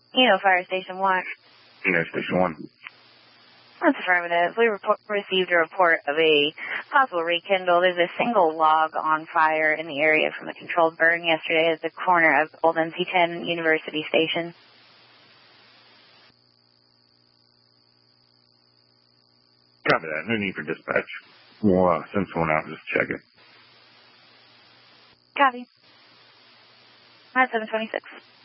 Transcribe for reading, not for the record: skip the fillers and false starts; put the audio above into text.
Fire Station 1. Station 1. That's affirmative. We received a report of a possible rekindle. There's a single log on fire in the area from a controlled burn yesterday at the corner of Old NC10 and University Station. Copy that. No need for dispatch. We'll send someone out and just check it. Copy. At 726.